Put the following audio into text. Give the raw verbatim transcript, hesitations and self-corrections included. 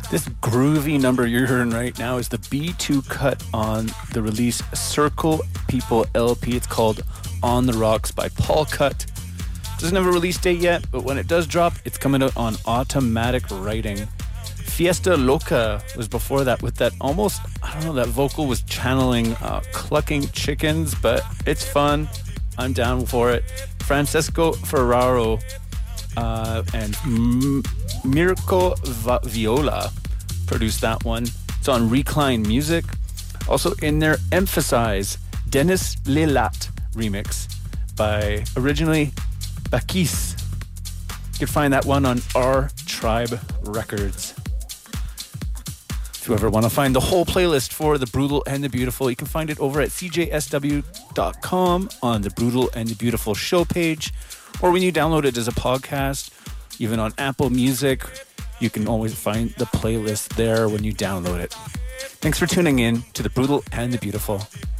This groovy number you're hearing right now is the B two cut on the release Circle People L P. It's called On the Rocks by Paul Cut. Doesn't have a release date yet, but when it does drop, it's coming out on Automatic Writing. Fiesta Loca was before that with that almost, I don't know, that vocal was channeling uh, Clucking Chickens, but it's fun. I'm down for it. Francesco Ferraro uh, and M- Mirko Va- Viola produced that one. It's on Recline Music. Also in there, Emphasize, Dennis Lelat remix by originally Bakis. You can find that one on Our Tribe Records. If you ever want to find the whole playlist for The Brutal and the Beautiful, you can find it over at c j s w dot com on the Brutal and the Beautiful show page, or when you download it as a podcast, even on Apple Music, you can always find the playlist there when you download it. Thanks for tuning in to The Brutal and the Beautiful.